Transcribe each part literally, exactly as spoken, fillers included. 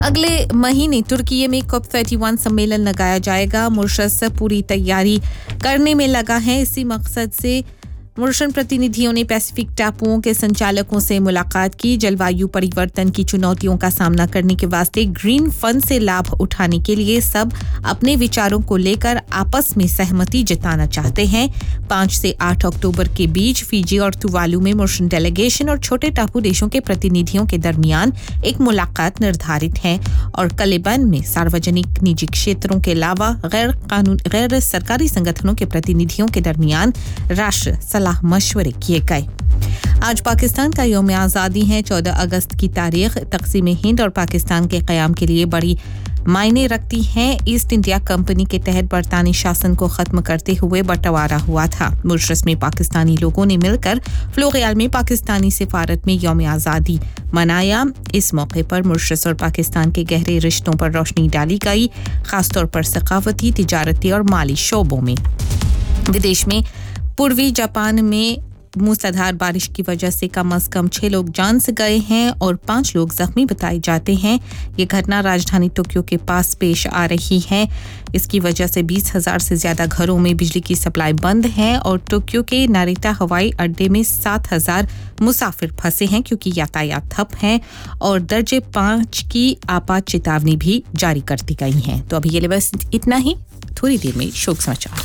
अगले महीने तुर्की में कॉप इकतीस सम्मेलन लगाया जाएगा। मॉरिशस पूरी तैयारी करने में लगा है। इसी मकसद से मॉरिशन प्रतिनिधियों ने पैसिफिक टापुओं के संचालकों से मुलाकात की। जलवायु परिवर्तन की चुनौतियों का सामना करने के वास्ते ग्रीन फंड से लाभ उठाने के लिए सब अपने विचारों को लेकर आपस में सहमति जताना चाहते हैं। पाँच से आठ अक्टूबर के बीच फिजी और तुवालू में मॉरिशन डेलीगेशन और छोटे टापू देशों के प्रतिनिधियों के दरमियान एक मुलाकात निर्धारित है और कलेबन में सार्वजनिक निजी क्षेत्रों के अलावा गैर कानून गैर सरकारी संगठनों के प्रतिनिधियों के दरमियान राष्ट्र सलाह मशवरे किए गए। आज पाकिस्तान का यौम आज़ादी है। चौदह अगस्त की तारीख तक़सीम हिंद और पाकिस्तान के क़याम के लिए बड़ी मायने रखती है। ईस्ट इंडिया कंपनी के तहत बरतानी शासन को ख़त्म करते हुए बंटवारा हुआ था। मॉरिशस में पाकिस्तानी लोगों ने मिलकर फ्लोरियाल में पाकिस्तानी सिफारत में यौम आज़ादी मनाया। इस मौके पर मॉरिशस और पाकिस्तान के गहरे रिश्तों पर रोशनी डाली गई, खासतौर पर सकाफती, तिजारती और माली शोबों में। विदेश में पूर्वी जापान में मूसलाधार बारिश की वजह से कम से कम छह लोग जान से गए हैं और पांच लोग जख्मी बताए जाते हैं। ये घटना राजधानी टोक्यो के पास पेश आ रही है। इसकी वजह से बीस हज़ार से ज़्यादा घरों में बिजली की सप्लाई बंद है और टोक्यो के नारिता हवाई अड्डे में सात हज़ार मुसाफिर फंसे हैं क्योंकि यातायात ठप है और दर्जे पाँच की आपात चेतावनी भी जारी कर दी गई है। तो अभी ये बस इतना ही। थोड़ी देर में शोक समाचार।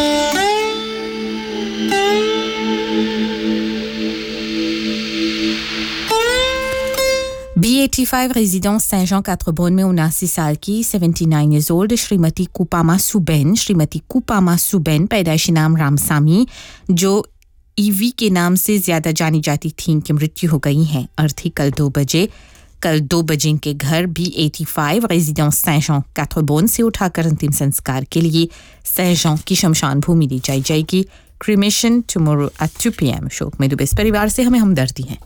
बी पचासी résidence Saint-Jean-Quatre-Bonnes में उनासी साल की उन्यासी years old श्रीमती कुपामा सुबेन श्रीमती कुपामा सुबेन पैदाइशी नाम रामसामी जो ईवी के नाम से ज्यादा जानी जाती थीं की मृत्यु हो गई है। अर्थी कल दो बजे कल दो बजे इनके घर बी पचासी résidence Saint-Jean-Quatre-Bonnes से उठाकर अंतिम संस्कार के लिए सैं-जॉन की शमशान भूमि ली जाई जाएगी। Cremation tomorrow at to P M. शोक में डूबे इस परिवार से हमें हमदर्दी है।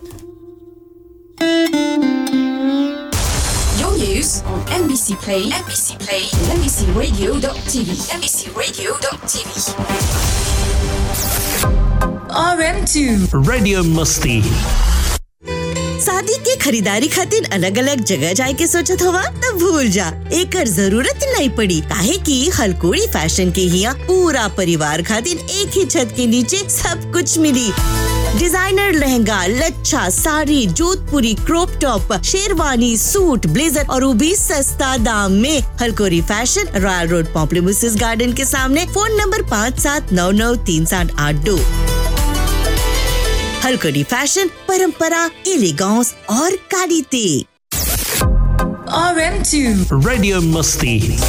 Your news on M B C Play, M B C Play, and M B C Radio dot T V, M B C Radio dot T V. R M two Radio Musti. शादी के खरीदारी खातिर अलग अलग जगह जाए के सोचत हवा तब भूल जा, एकर जरूरत नहीं पड़ी काहे कि हलकोड़ी फैशन के हिया पूरा परिवार खातिर एक ही छत के नीचे सब कुछ मिली। डिजाइनर लहंगा, लच्छा, साड़ी, जोधपुरी, crop top, sherwani, suit, blazer और वो भी सस्ता दाम में। हलकोड़ी fashion, royal road, Pamplemousses garden के सामने। फोन नंबर पाँच सात नौ नौ तीन सात आठ दो। हलकोड़ी फैशन, परंपरा, एलिगेंस और quality. R M two Radio Musti.